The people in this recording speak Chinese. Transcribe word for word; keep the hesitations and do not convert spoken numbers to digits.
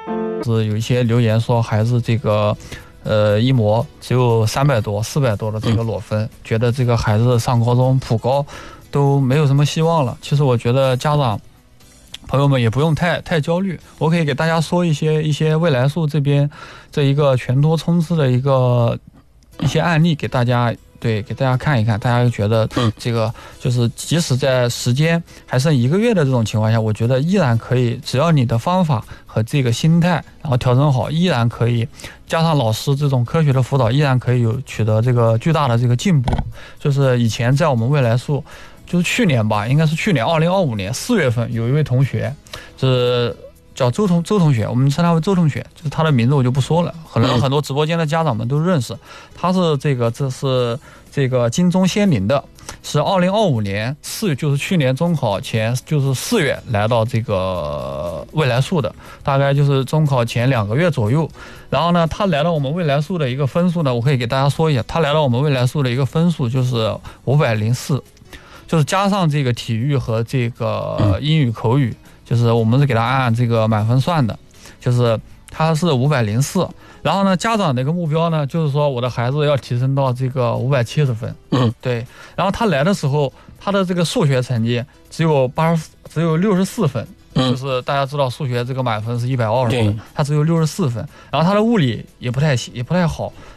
是有一些留言说孩子这个。呃，一模只有三百多、四百多的这个裸分，嗯、觉得这个孩子上高中普高都没有什么希望了。其实我觉得家长朋友们也不用太太焦虑，我可以给大家说一些一些未来数这边这一个全托冲刺的一个一些案例给大家。对，给大家看一看，大家觉得这个就是即使在时间还剩一个月的这种情况下，我觉得依然可以，只要你的方法和这个心态然后调整好，依然可以加上老师这种科学的辅导，依然可以有取得这个巨大的这个进步。就是以前在我们未来数，就是去年吧，应该是去年二零二五年四月份，有一位同学是。叫周同周同学，我们称他为周同学，就是他的名字我就不说了，可能很多直播间的家长们都认识。他是这个，这是这个金钟仙林的，是二零二五年四月，就是去年中考前，就是四月来到这个未来数的，大概就是中考前两个月左右。然后呢，他来到我们未来数的一个分数呢，我可以给大家说一下，他来到我们未来数的一个分数就是五百零四，就是加上这个体育和这个英语口语。就是我们是给他按这个满分算的，就是他是五百零四，然后呢，家长的一个目标呢，就是说我的孩子要提升到这个五百七十分，嗯，对。然后他来的时候，他的这个数学成绩只有八十，只有六十四分，嗯，就是大家知道数学这个满分是一百二十分，他只有六十四分。然后他的物理也不太也不太好，